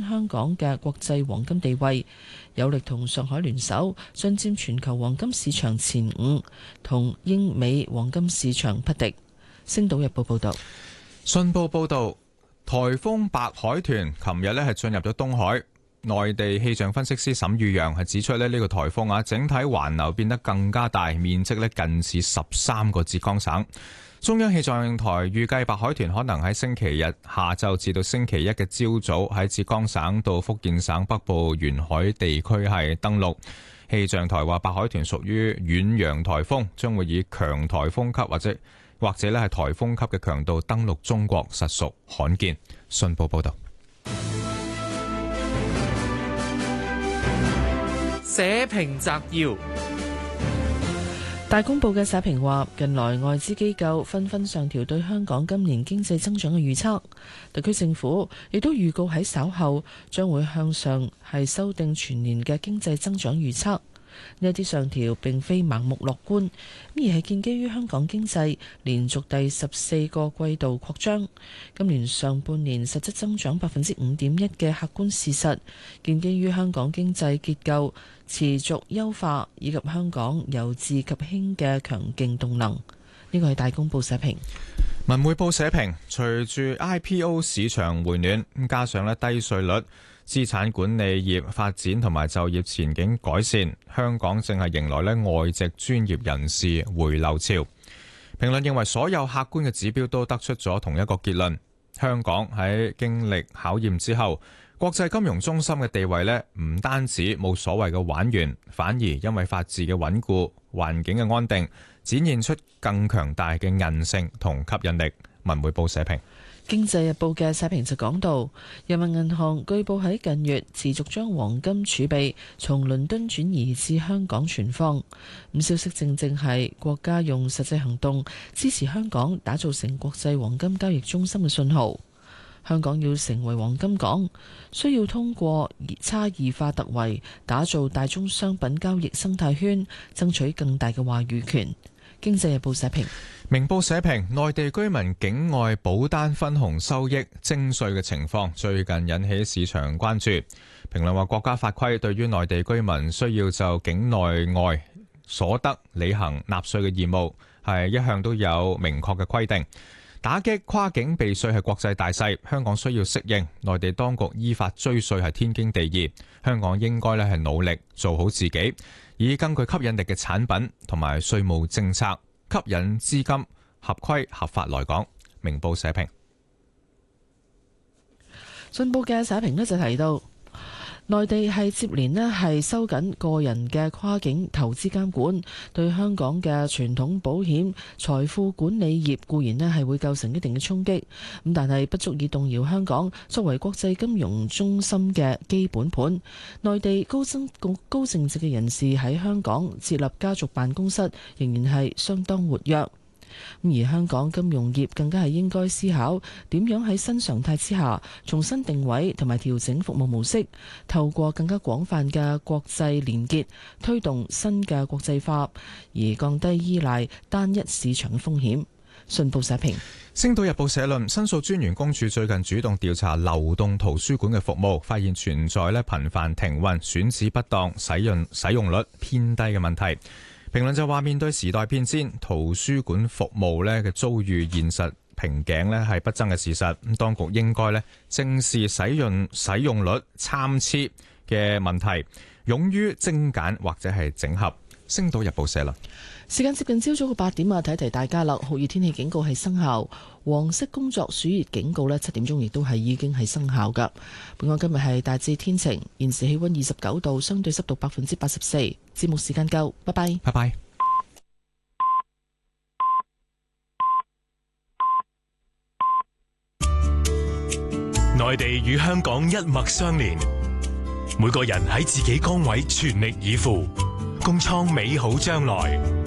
香港嘅國際黃金地位，有力同上海聯手，進佔全球黃金市場前5，同英美黃金市場匹敵。星島日報報道。 信報報道，颱風白海豚琴日係進入咗東海。內地氣象分析師沈宇陽係指出呢個颱風整體環流變得更加大，面積近似13個浙江省。中央氣象台預計白海豚可能喺星期日下晝至到星期一嘅朝早喺浙江省到福建省北部沿海地區係登陸。氣象台話白海豚屬於遠洋颱風，將會以強颱風級或者係颱風級嘅強度登陸中國，實屬罕見。信報報道。 社評摘要。 大公報嘅社評話，近來外資機構紛紛上調對香港今年經濟增長嘅預測，特區政府亦都預告喺稍後將會向上修訂全年嘅經濟增長預測。呢一啲上調並非盲目樂觀，而係建基於香港經濟連續第14個季度擴張，今年上半年實質增長5.1%嘅客觀事實，建基於香港經濟結構持續優化以及香港由治及興嘅強勁動能。呢個係大公報社評。 文匯報社評，隨住 IPO 市場回暖，加上低稅率、資產管理業發展同埋就業前景改善，香港正係迎來外籍專業人士回流潮。評論認為所有客觀嘅指標都得出咗同一個結論，香港喺經歷考驗之後，國際金融中心嘅地位唔單止冇所謂嘅玩完，反而因為法治嘅穩固、環境嘅安定，展現出更強大嘅韌性同吸引力。文匯報社評。 經濟日報嘅社評就講到，人民銀行據報喺近月持續將黃金儲備從倫敦轉移至香港存放。咁消息正係國家用實際行動支持香港打造成國際黃金交易中心嘅信號。香港要成為黃金港，需要通過差異化突圍，打造大宗商品交易生態圈，爭取更大嘅話語權。經濟日報社評。 明報社評，內地居民境外保單分紅收益徵稅嘅情況最近引起市場關注。評論話，國家法規對於內地居民需要就境內外所得履行納稅嘅義務係一向都有明確嘅規定。打擊跨境避稅係國際大勢，香港需要適應，內地當局依法追稅係天經地義。香港應該係努力做好自己，以更具吸引力嘅產品同埋稅務政策吸引資金合規合法來港。明報社評。 信報嘅社評就提到，內地係接連係收緊個人嘅跨境投資監管，對香港嘅傳統保險、財富管理業固然係會構成一定嘅衝擊，咁但係不足以動搖香港作為國際金融中心嘅基本盤。內地高淨值嘅人士喺香港設立家族辦公室，仍然係相當活躍。而香港金融業更加係應該思考點樣喺新常態之下重新定位同埋調整服務模式，透過更加廣泛嘅國際連結，推動新嘅國際化，而降低依賴單一市場嘅風險。信報社評。 星島日報社論，申訴專員公署最近主動調查流動圖書館嘅服務，發現存在頻繁停運、選址不當、使用率偏低嘅問題。評論就話，面對時代變遷，圖書館服務嘅遭遇現實瓶頸係不爭嘅事實。咁當局應該正視使用率參差嘅問題，勇於精簡或者係整合。星島日報社論。 時間接近朝早嘅8點啊，提提大家啦，酷熱天氣警告係生效，黃色工作暑熱警告7點鐘亦都係已經係生效噶。本港今日係大致天晴，現時氣溫29度，相對濕度84%。節目時間夠，拜拜。 拜拜。 內地與香港一脈相連，每個人喺自己崗位全力以赴，共創美好將來。